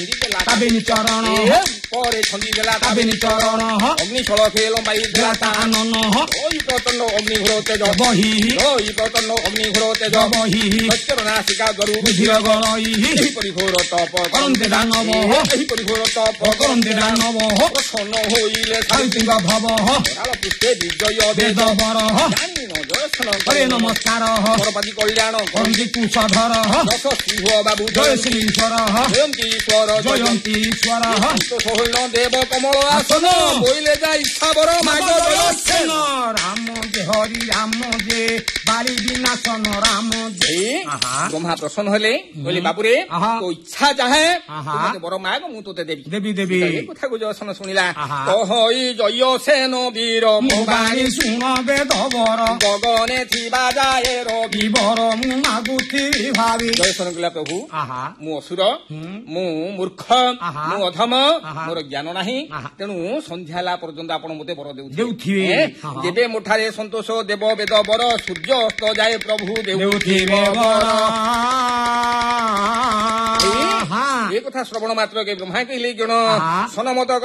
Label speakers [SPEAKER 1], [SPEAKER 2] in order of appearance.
[SPEAKER 1] ତାବେନି ଚରଣ
[SPEAKER 2] ପରେ ଛନ୍ଦି ଦେଲା
[SPEAKER 1] ତାବେନି ଚରଣ
[SPEAKER 2] ଅଗ୍ନି ସଳଖେ ଲମ୍ବାଇ ଦେଲା
[SPEAKER 1] ତାନନ
[SPEAKER 2] ଓଇ ପ୍ରଚଣ୍ଡ ଅଗ୍ନିଘୋର ତେଜ
[SPEAKER 1] ବହି
[SPEAKER 2] ଓଇ ପ୍ରଚଣ୍ଡ ଅଗ୍ନିଘୋର ତେଜ
[SPEAKER 1] ବହି
[SPEAKER 2] ସତ୍ୟର ନାସିକା ଦରୁ
[SPEAKER 1] ବୁଦ୍ଧିର ଗଣଇ
[SPEAKER 2] ଏହିପରି ଘୋର ତପ
[SPEAKER 1] କରନ୍ତେ ଦାନବ
[SPEAKER 2] ଏହିପରି ଘୋର ତପ
[SPEAKER 1] କରନ୍ତେ ଦାନବ
[SPEAKER 2] ପ୍ରସନ୍ନ ହୋଇଲେ
[SPEAKER 1] ସାହିତ୍ୟିକ ଭବ
[SPEAKER 2] କାଳ ପୁଷ୍ପେ ବିଜୟ
[SPEAKER 1] ବେଦ ବର
[SPEAKER 2] ଜାନି ନ ଦର୍ଶନ
[SPEAKER 1] କରେ ନମସ୍କାର
[SPEAKER 2] ପରପାତି କଲ୍ୟାଣ
[SPEAKER 1] କରନ୍ତି କୁଶଧର
[SPEAKER 2] ଦଶ ସିଂହ ବାବୁ
[SPEAKER 1] ଜୟ ଶ୍ରୀ ଈଶ୍ୱର
[SPEAKER 2] ଜୟନ୍ତୀ ଈଶ୍ୱର
[SPEAKER 1] ଜୟନ୍ତୀ ଈଶ୍ୱର
[SPEAKER 2] ସୋହନ ଦେବ କମଳ ଆସନ ବୋଇଲେ ଯା ଇଚ୍ଛା ବର ମାଗ
[SPEAKER 1] ଜୟସେନ ରାମ ଯେ ହରି ରାମ ଯେ ବାଳି ବିନାଶନ ରାମ ଯେ
[SPEAKER 2] ବ୍ରହ୍ମା ପ୍ରସନ୍ନ ହେଲେ କହିଲେ ବାବୁରେ ତୋ ଇଚ୍ଛା ଚାହେଁ ବର ମାଗ ମୁଁ ତୋତେ ଦେବି
[SPEAKER 1] ଦେବି ଦେବି
[SPEAKER 2] ଏ କଥାକୁ ଜୟସେନ ଶୁଣିଲା କହଇ ଜୟସେନ ବୀର
[SPEAKER 1] ମୁଁ ବାଣି ଶୁଣ ବେଦ ବର
[SPEAKER 2] ଗଗନେ ଥିବା ଯାଏ ରବି
[SPEAKER 1] ବିବର ମୁଁ ମାଗୁଥିବି ଭାବି
[SPEAKER 2] ଜୟସେନ କହିଲା ପ୍ରଭୁ ମୁଁ ଅସୁର ମୁଁ ମୂର୍ଖ ମୁଁ ଅଧମ ମୋର ଜ୍ଞାନ ନାହିଁ ତେଣୁ ସନ୍ଧ୍ୟା ହେଲା ପର୍ଯ୍ୟନ୍ତ ଆପଣ ମତେ ବର ଦେଉଥିବେ ଯେବେ ମୋଠାରେ ସନ୍ତୋଷ ଦେବ ବେଦ ବର ସୂର୍ଯ୍ୟ ଅସ୍ତ ଯାଏ ପ୍ରଭୁ ଦେଉଥିବେ ବର ଏ କଥା ଶ୍ରବଣ ମାତ୍ର ବ୍ରହ୍ମା କହିଲେ ଜଣ ସନମତ